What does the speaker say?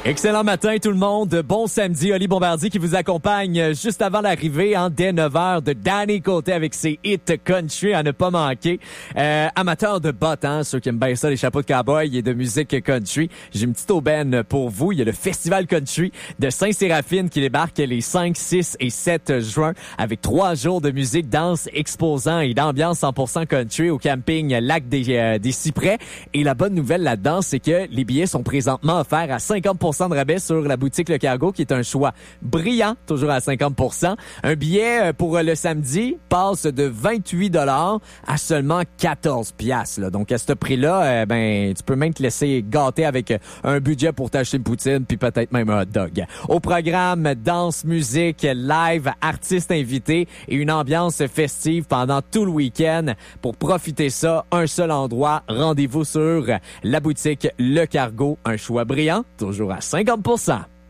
Excellent matin tout le monde. Bon samedi, Oli Bombardier qui vous accompagne juste avant l'arrivée dès 9h de Danny Côté avec ses hits country à ne pas manquer. Amateurs de bottes, ceux qui aiment bien ça, les chapeaux de cowboy et de musique country. J'ai une petite aubaine pour vous. Il y a le Festival country de Saint-Séraphine qui débarque les 5, 6 et 7 juin avec 3 jours de musique, danse, exposants et d'ambiance 100% country au camping Lac des Cyprès. Et la bonne nouvelle là-dedans, c'est que les billets sont présentement offerts à 50% de rabais sur la boutique Le Cargo, qui est un choix brillant, toujours à 50%. Un billet pour le samedi passe de 28 $ à seulement 14 $. Donc, à ce prix-là, tu peux même te laisser gâter avec un budget pour t'acheter une poutine puis peut-être même un hot dog. Au programme, danse, musique, live, artistes invités et une ambiance festive pendant tout le week-end. Pour profiter ça, un seul endroit, rendez-vous sur la boutique Le Cargo. Un choix brillant, toujours à 50%.